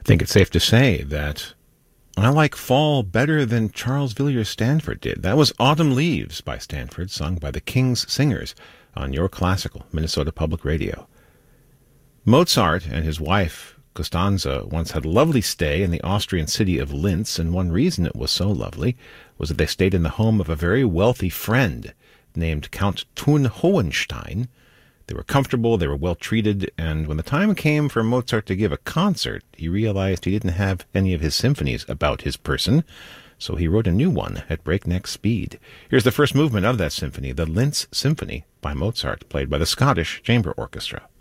think it's safe to say that I like fall better than Charles Villiers Stanford did. That was Autumn Leaves by Stanford, sung by the King's Singers on Your Classical, Minnesota Public Radio. Mozart and his wife, Costanza, once had a lovely stay in the Austrian city of Linz, and one reason it was so lovely was that they stayed in the home of a very wealthy friend named Count Thun Hohenstein. They were comfortable, they were well treated, and when the time came for Mozart to give a concert, he realized he didn't have any of his symphonies about his person, so he wrote a new one at breakneck speed. Here's the first movement of that symphony, the Linz Symphony by Mozart, played by the Scottish Chamber Orchestra.